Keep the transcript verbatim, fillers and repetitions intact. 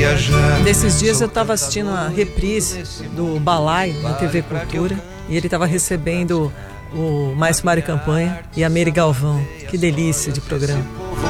viajar. Nesses dias eu estava assistindo a reprise do Balai na T V Cultura e ele estava recebendo o Maestro Mário Campanha e a Meire Galvão. Que delícia de programa.